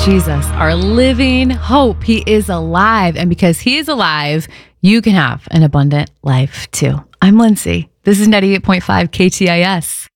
Jesus, our living hope. He is alive. And because he is alive, you can have an abundant life too. I'm Lindsay. This is 98.5 KTIS.